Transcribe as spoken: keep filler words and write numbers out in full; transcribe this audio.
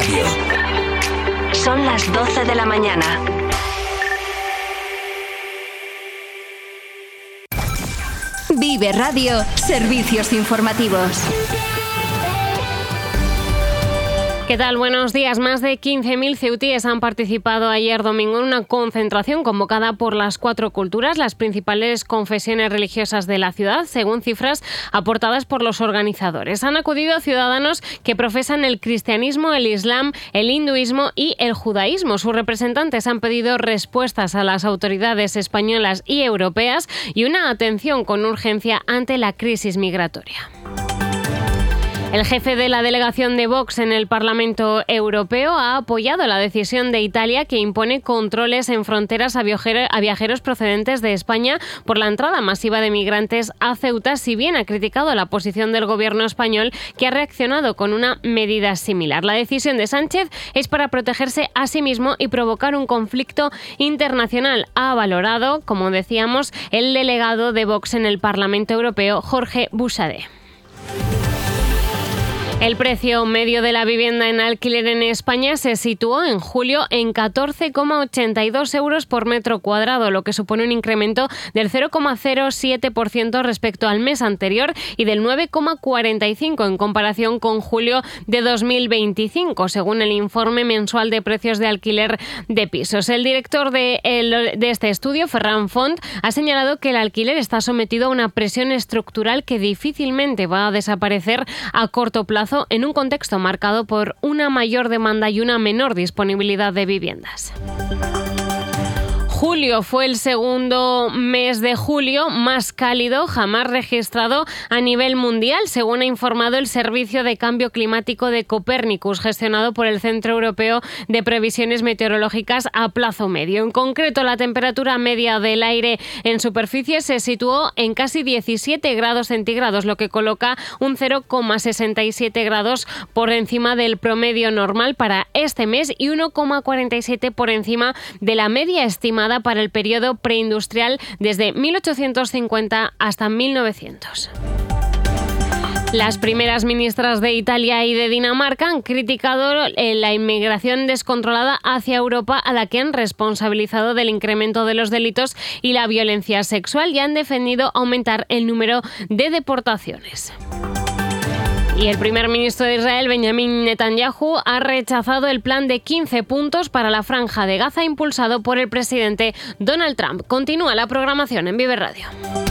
Radio. Son las doce de la mañana. Vive Radio, servicios informativos. ¿Qué tal? Buenos días. Más de quince mil ceutíes han participado ayer domingo en una concentración convocada por las cuatro culturas, las principales confesiones religiosas de la ciudad, según cifras aportadas por los organizadores. Han acudido ciudadanos que profesan el cristianismo, el islam, el hinduismo y el judaísmo. Sus representantes han pedido respuestas a las autoridades españolas y europeas y una atención con urgencia ante la crisis migratoria. El jefe de la delegación de Vox en el Parlamento Europeo ha apoyado la decisión de Italia que impone controles en fronteras a viajeros procedentes de España por la entrada masiva de migrantes a Ceuta, si bien ha criticado la posición del gobierno español, que ha reaccionado con una medida similar. La decisión de Sánchez es para protegerse a sí mismo y provocar un conflicto internacional, ha valorado, como decíamos, el delegado de Vox en el Parlamento Europeo, Jorge Buxadé. El precio medio de la vivienda en alquiler en España se situó en julio en catorce coma ochenta y dos euros por metro cuadrado, lo que supone un incremento del cero coma cero siete por ciento respecto al mes anterior y del nueve coma cuarenta y cinco por ciento en comparación con julio de dos mil veinticinco, según el informe mensual de precios de alquiler de pisos. El director de, el, de este estudio, Ferran Font, ha señalado que el alquiler está sometido a una presión estructural que difícilmente va a desaparecer a corto plazo, en un contexto marcado por una mayor demanda y una menor disponibilidad de viviendas. Julio fue el segundo mes de julio más cálido jamás registrado a nivel mundial, según ha informado el Servicio de Cambio Climático de Copernicus, gestionado por el Centro Europeo de Previsiones Meteorológicas a plazo medio. En concreto, la temperatura media del aire en superficie se situó en casi diecisiete grados centígrados, lo que coloca un cero coma sesenta y siete grados por encima del promedio normal para este mes y uno coma cuarenta y siete por encima de la media estimada para el periodo preindustrial desde mil ochocientos cincuenta hasta mil novecientos. Las primeras ministras de Italia y de Dinamarca han criticado la inmigración descontrolada hacia Europa, a la que han responsabilizado del incremento de los delitos y la violencia sexual, y han defendido aumentar el número de deportaciones. Y el primer ministro de Israel, Benjamin Netanyahu, ha rechazado el plan de quince puntos para la Franja de Gaza impulsado por el presidente Donald Trump. Continúa la programación en Vive Radio.